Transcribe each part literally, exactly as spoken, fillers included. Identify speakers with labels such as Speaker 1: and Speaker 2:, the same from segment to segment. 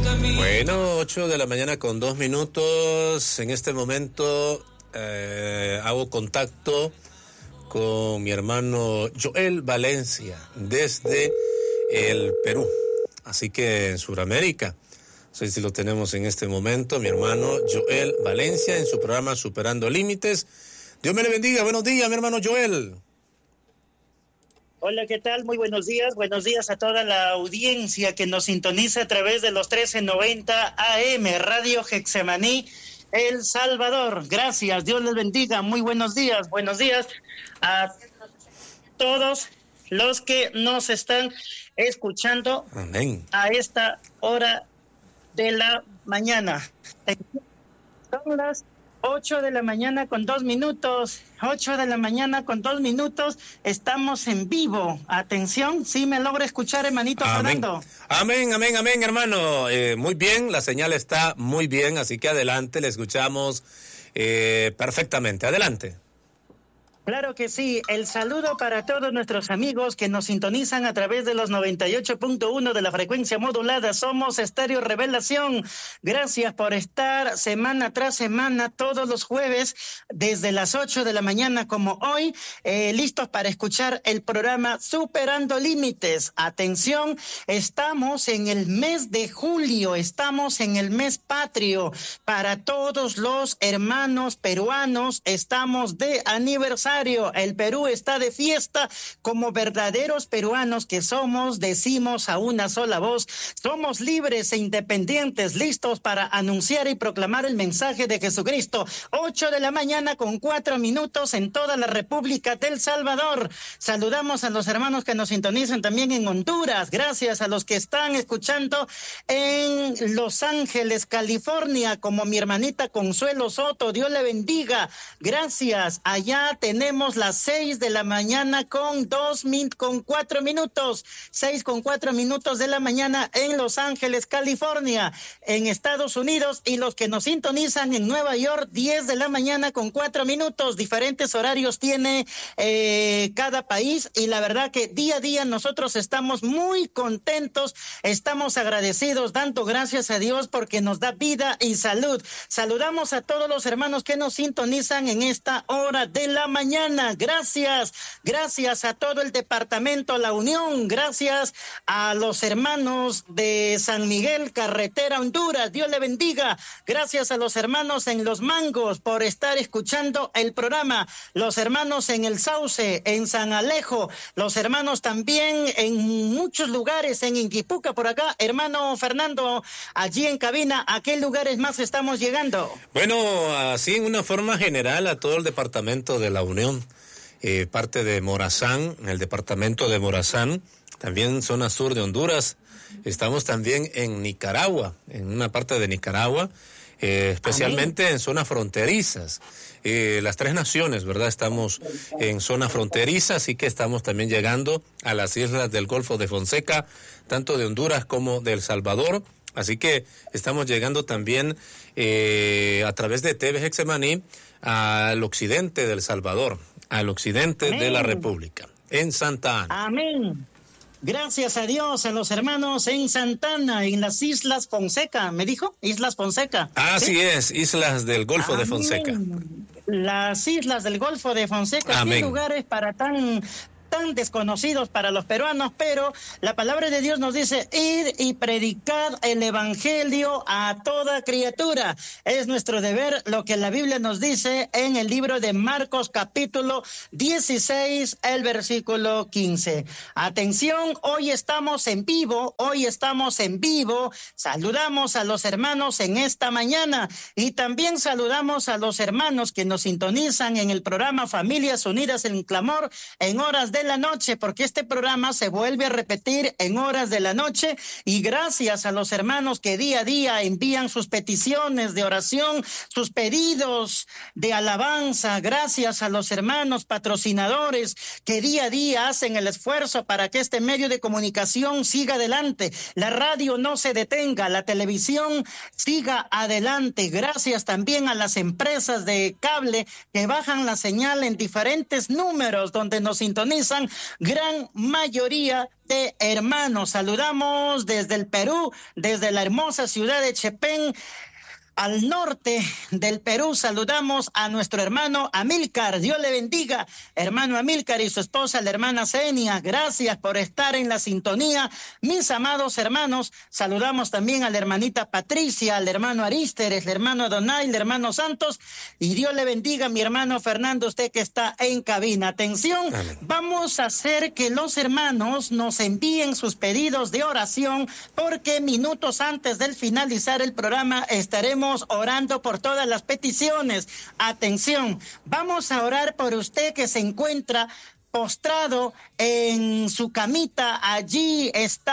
Speaker 1: Bueno, ocho de la mañana con dos minutos. En este momento eh, hago contacto con mi hermano Joel Valencia desde el Perú. Así que en Sudamérica. No sé si lo tenemos en este momento, mi hermano Joel Valencia en su programa Superando Límites. Dios me le bendiga. Buenos días, mi hermano Joel.
Speaker 2: Hola, ¿qué tal? Muy buenos días. Buenos días a toda la audiencia que nos sintoniza a través de los trece noventa A M, Radio Getsemaní, El Salvador. Gracias, Dios les bendiga. Muy buenos días. Buenos días a todos los que nos están escuchando.
Speaker 1: Amén.
Speaker 2: A esta hora de la mañana. Son las ocho de la mañana con dos minutos, ocho de la mañana con dos minutos, estamos en vivo. Atención, si me logra escuchar, hermanito
Speaker 1: amén.
Speaker 2: Fernando.
Speaker 1: Amén, amén, amén, hermano. Eh, muy bien, la señal está muy bien, así que adelante, le escuchamos eh, perfectamente. Adelante.
Speaker 2: Claro que sí, el saludo para todos nuestros amigos que nos sintonizan a través de los noventa y ocho punto uno de la frecuencia modulada. Somos Estéreo Revelación. Gracias por estar semana tras semana, todos los jueves, desde las ocho de la mañana como hoy, eh, listos para escuchar el programa Superando Límites. Atención, estamos en el mes de julio, estamos en el mes patrio. Para todos los hermanos peruanos, estamos de aniversario. El Perú está de fiesta. Como verdaderos peruanos que somos, decimos a una sola voz, somos libres e independientes, listos para anunciar y proclamar el mensaje de Jesucristo. Ocho de la mañana con cuatro minutos en toda la República del Salvador. Saludamos a los hermanos que nos sintonizan también en Honduras. Gracias a los que están escuchando en Los Ángeles, California, como mi hermanita Consuelo Soto. Dios le bendiga. Gracias. Allá tenemos Tenemos las seis de la mañana con dos min, con cuatro minutos, seis con cuatro minutos de la mañana en Los Ángeles, California, en Estados Unidos, y los que nos sintonizan en Nueva York, diez de la mañana con cuatro minutos. Diferentes horarios tiene eh, cada país, y la verdad que día a día nosotros estamos muy contentos, estamos agradecidos, dando gracias a Dios porque nos da vida y salud. Saludamos a todos los hermanos que nos sintonizan en esta hora de la mañana. Gracias, gracias a todo el departamento La Unión, gracias a los hermanos de San Miguel, Carretera Honduras, Dios le bendiga. Gracias a los hermanos en Los Mangos por estar escuchando el programa, los hermanos en El Sauce, en San Alejo, los hermanos también en muchos lugares, en Inquipuca, por acá. Hermano Fernando, allí en cabina, ¿a qué lugares más estamos llegando?
Speaker 1: Bueno, así en una forma general a todo el departamento de La Unión. Eh, parte de Morazán, en el departamento de Morazán, también zona sur de Honduras. Estamos también en Nicaragua, en una parte de Nicaragua, eh, especialmente Amén. En zonas fronterizas. Eh, las tres naciones, ¿verdad? Estamos en zona fronteriza, así que estamos también llegando a las islas del Golfo de Fonseca, tanto de Honduras como de El Salvador. Así que estamos llegando también eh, a través de T V Getsemaní al occidente de El Salvador, al occidente Amén. De la República, en Santa Ana.
Speaker 2: Amén. Gracias a Dios, a los hermanos en Santa Ana, en las Islas Fonseca, ¿me dijo? Islas Fonseca.
Speaker 1: Así ¿sí? es, Islas del Golfo Amén. De Fonseca.
Speaker 2: Las Islas del Golfo de Fonseca, Amén. ¿Qué lugares para tan... tan desconocidos para los peruanos? Pero la palabra de Dios nos dice: ir y predicar el evangelio a toda criatura. Es nuestro deber lo que la Biblia nos dice en el libro de Marcos capítulo dieciséis, el versículo quince. Atención, hoy estamos en vivo, hoy estamos en vivo. Saludamos a los hermanos en esta mañana y también saludamos a los hermanos que nos sintonizan en el programa Familias Unidas en Clamor en horas de la noche, porque este programa se vuelve a repetir en horas de la noche. Y gracias a los hermanos que día a día envían sus peticiones de oración, sus pedidos de alabanza. Gracias a los hermanos patrocinadores que día a día hacen el esfuerzo para que este medio de comunicación siga adelante, la radio no se detenga, la televisión siga adelante. Gracias también a las empresas de cable que bajan la señal en diferentes números donde nos sintonizan sintonizan gran mayoría de hermanos. Saludamos desde el Perú, desde la hermosa ciudad de Chepén. Al norte del Perú saludamos a nuestro hermano Amílcar. Dios le bendiga, hermano Amílcar y su esposa, la hermana Zenia. Gracias por estar en la sintonía. Mis amados hermanos, saludamos también a la hermanita Patricia, al hermano Arísteres, al hermano Adonai, al hermano Santos. Y Dios le bendiga, mi hermano Fernando, usted que está en cabina. Atención, amén. Vamos a hacer que los hermanos nos envíen sus pedidos de oración, porque minutos antes del finalizar el programa estaremos orando por todas las peticiones. Atención, vamos a orar por usted que se encuentra postrado en su camita, allí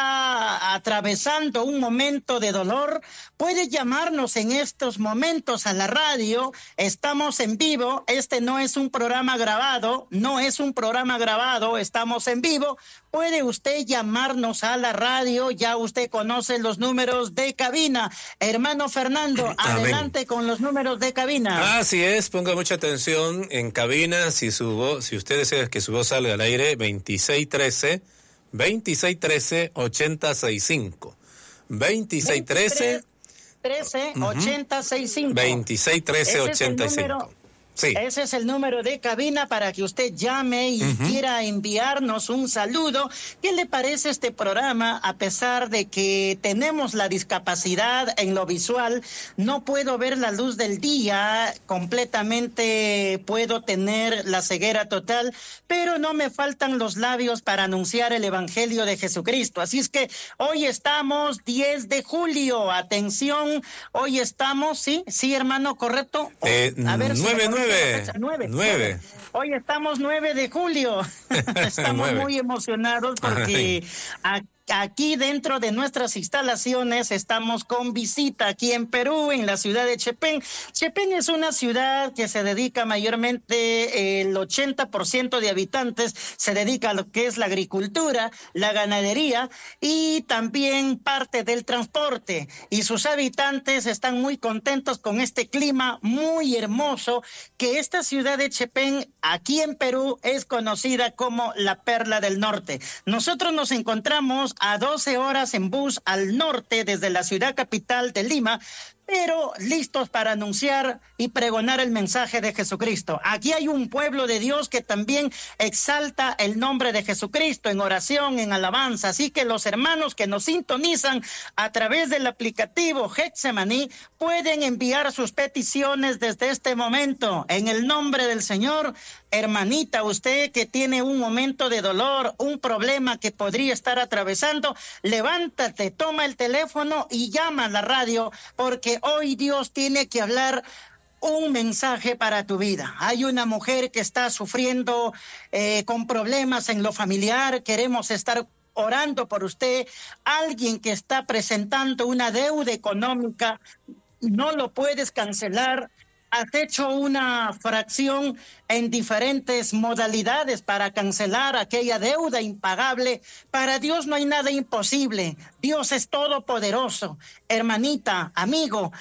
Speaker 2: está atravesando un momento de dolor. Puede llamarnos en estos momentos a la radio. Estamos en vivo. Este no es un programa grabado, no es un programa grabado, estamos en vivo. Puede usted llamarnos a la radio, ya usted conoce los números de cabina. Hermano Fernando, adelante con los números de cabina.
Speaker 1: Así es, ponga mucha atención en cabina, si su voz, si usted desea que su voz salga al aire, veintiséis trece, veintiséis trece, ochenta sesenta y cinco. veintiséis trece,
Speaker 2: trece, ochenta sesenta y cinco.
Speaker 1: veintiséis trece, ochenta y cinco. Sí.
Speaker 2: Ese es el número de cabina para que usted llame y uh-huh. quiera enviarnos un saludo. ¿Qué le parece este programa? A pesar de que tenemos la discapacidad en lo visual, no puedo ver la luz del día completamente, puedo tener la ceguera total, pero no me faltan los labios para anunciar el Evangelio de Jesucristo. Así es que hoy estamos diez de julio. Atención, hoy estamos, sí, sí, hermano, correcto.
Speaker 1: Eh, a ver, nueve, si nueve.
Speaker 2: Nueve. Nueve. Hoy estamos nueve de julio. Estamos muy emocionados porque aquí Aquí dentro de nuestras instalaciones estamos con visita aquí en Perú, en la ciudad de Chepén. Chepén es una ciudad que se dedica mayormente, el ochenta por ciento de habitantes se dedica a lo que es la agricultura, la ganadería y también parte del transporte. Y sus habitantes están muy contentos con este clima muy hermoso, que esta ciudad de Chepén, aquí en Perú, es conocida como la Perla del Norte. Nosotros nos encontramos a doce horas en bus al norte desde la ciudad capital de Lima, pero listos para anunciar y pregonar el mensaje de Jesucristo. Aquí hay un pueblo de Dios que también exalta el nombre de Jesucristo en oración, en alabanza. Así que los hermanos que nos sintonizan a través del aplicativo Getsemaní pueden enviar sus peticiones desde este momento. En el nombre del Señor, hermanita, usted que tiene un momento de dolor, un problema que podría estar atravesando, levántate, toma el teléfono y llama a la radio, porque hoy Dios tiene que hablar un mensaje para tu vida. Hay una mujer que está sufriendo eh, con problemas en lo familiar. Queremos estar orando por usted. Alguien que está presentando una deuda económica, no lo puedes cancelar. Has hecho una fracción en diferentes modalidades para cancelar aquella deuda impagable. Para Dios no hay nada imposible. Dios es todopoderoso. Hermanita, amigo,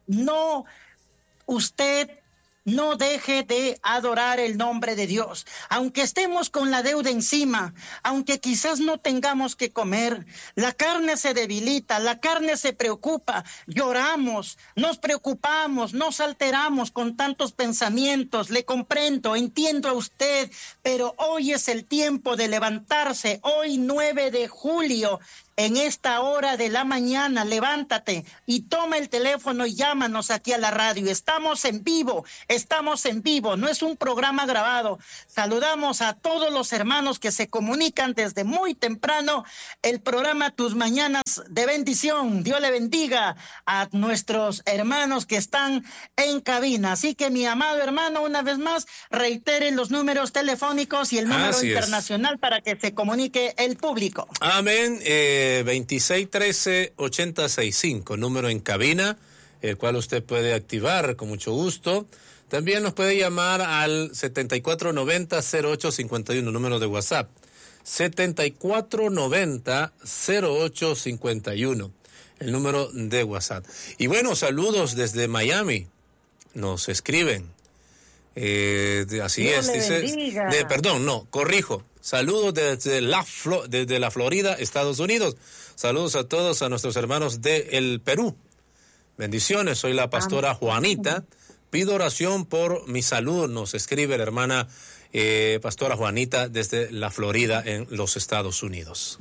Speaker 2: no, usted no deje de adorar el nombre de Dios. Aunque estemos con la deuda encima, aunque quizás no tengamos que comer, la carne se debilita, la carne se preocupa, lloramos, nos preocupamos, nos alteramos con tantos pensamientos. Le comprendo, entiendo a usted, pero hoy es el tiempo de levantarse. Hoy nueve de julio, en esta hora de la mañana, levántate y toma el teléfono y llámanos aquí a la radio. Estamos en vivo, estamos en vivo, no es un programa grabado. Saludamos a todos los hermanos que se comunican desde muy temprano. El programa Tus Mañanas de Bendición. Dios le bendiga a nuestros hermanos que están en cabina. Así que, mi amado hermano, una vez más, reitere los números telefónicos y el número Así internacional es. Para que se comunique el público.
Speaker 1: Amén. Eh... veintiséis trece, ochenta sesenta y cinco, número en cabina, el cual usted puede activar con mucho gusto. También nos puede llamar al setenta y cuatro noventa, cero ocho cincuenta y uno, número de WhatsApp. setenta y cuatro noventa, cero ocho cincuenta y uno, el número de WhatsApp. Y bueno, saludos desde Miami. Nos escriben. Eh, así Dios es, dice. De, perdón, no, corrijo. Saludos desde la, desde la Florida, Estados Unidos. Saludos a todos, a nuestros hermanos del Perú. Bendiciones, soy la pastora Juanita. Pido oración por mi salud, nos escribe la hermana eh, pastora Juanita desde la Florida, en los Estados Unidos.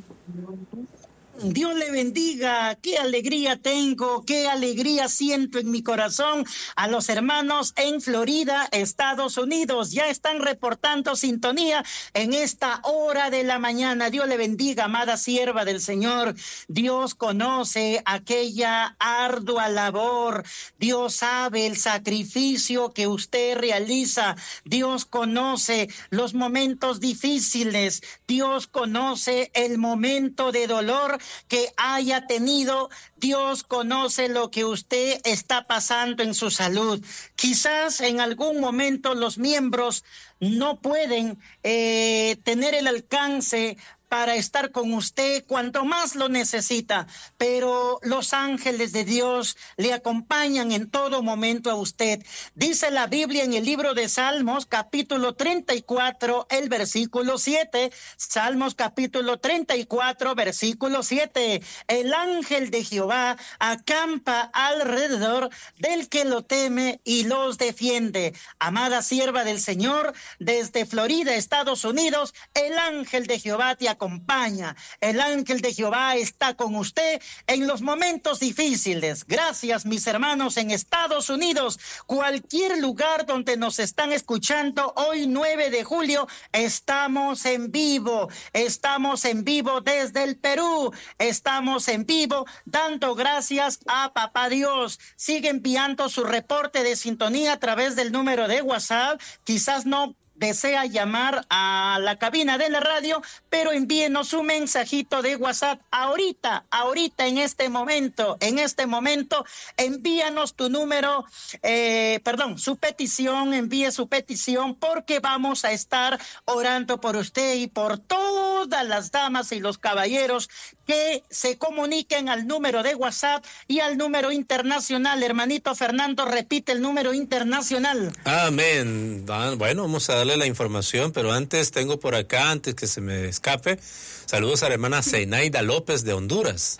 Speaker 2: Dios le bendiga, qué alegría tengo, qué alegría siento en mi corazón a los hermanos en Florida, Estados Unidos. Ya están reportando sintonía en esta hora de la mañana. Dios le bendiga, amada sierva del Señor. Dios conoce aquella ardua labor. Dios sabe el sacrificio que usted realiza. Dios conoce los momentos difíciles. Dios conoce el momento de dolor que haya tenido. Dios conoce lo que usted está pasando en su salud. Quizás en algún momento los miembros no pueden eh, tener el alcance para estar con usted cuanto más lo necesita, pero los ángeles de Dios le acompañan en todo momento a usted. Dice la Biblia en el libro de Salmos, capítulo treinta y cuatro, el versículo siete, Salmos capítulo treinta y cuatro, versículo siete, el ángel de Jehová acampa alrededor del que lo teme y los defiende. Amada sierva del Señor, desde Florida, Estados Unidos, el ángel de Jehová te acompaña. El ángel de Jehová está con usted en los momentos difíciles. Gracias, mis hermanos en Estados Unidos, cualquier lugar donde nos están escuchando. Hoy nueve de julio estamos en vivo, estamos en vivo desde el Perú, estamos en vivo dando gracias a Papá Dios. Sigue enviando su reporte de sintonía a través del número de WhatsApp. Quizás no desea llamar a la cabina de la radio, pero envíenos un mensajito de WhatsApp ahorita, ahorita en este momento, en este momento, envíanos tu número, eh, perdón, su petición, envíe su petición, porque vamos a estar orando por usted y por todas las damas y los caballeros que se comuniquen al número de WhatsApp y al número internacional. Hermanito Fernando, repite el número internacional.
Speaker 1: Amén. Bueno, vamos a darle la información, pero antes tengo por acá, antes que se me escape, saludos a la hermana Zenaida López de Honduras.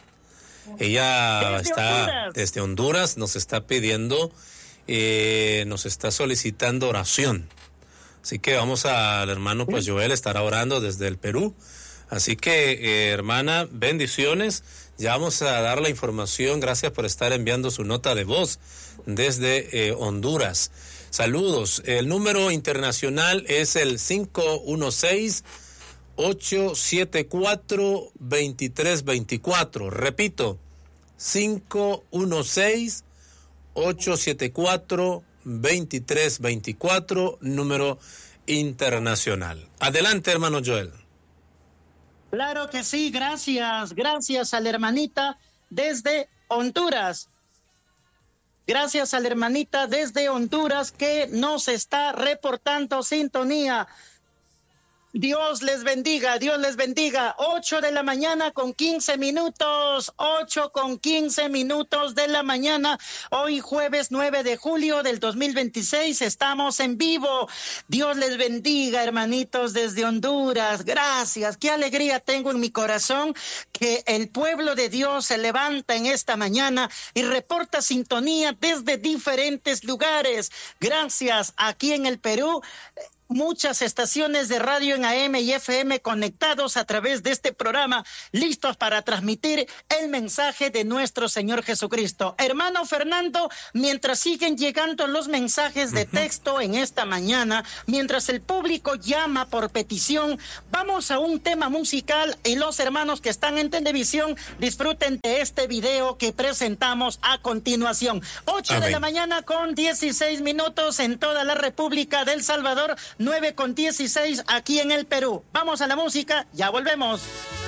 Speaker 1: Ella desde está Honduras. desde Honduras, nos está pidiendo, eh, nos está solicitando oración. Así que vamos al hermano pues Joel, estará orando desde el Perú. Así que, eh, hermana, bendiciones. Ya vamos a dar la información. Gracias por estar enviando su nota de voz desde eh, Honduras. Saludos. El número internacional es el cinco uno seis, ocho siete cuatro, dos tres dos cuatro. Repito, cinco uno seis, ocho siete cuatro, dos tres dos cuatro, número internacional. Adelante, hermano Joel.
Speaker 2: Claro que sí, gracias, gracias a la hermanita desde Honduras. Gracias a la hermanita desde Honduras que nos está reportando sintonía. Dios les bendiga, Dios les bendiga. Ocho de la mañana con quince minutos, ocho con quince minutos de la mañana. Hoy jueves nueve de julio del dos mil veintiséis estamos en vivo. Dios les bendiga, hermanitos desde Honduras. Gracias, qué alegría tengo en mi corazón que el pueblo de Dios se levanta en esta mañana y reporta sintonía desde diferentes lugares. Gracias, aquí en el Perú. Muchas estaciones de radio en A M y F M conectados a través de este programa, listos para transmitir el mensaje de nuestro Señor Jesucristo. Hermano Fernando, mientras siguen llegando los mensajes de texto en esta mañana, mientras el público llama por petición, vamos a un tema musical y los hermanos que están en televisión disfruten de este video que presentamos a continuación. Ocho Amén. De la mañana con dieciséis minutos en toda la República del Salvador, nueve con dieciséis aquí en el Perú. Vamos a la música, ya volvemos.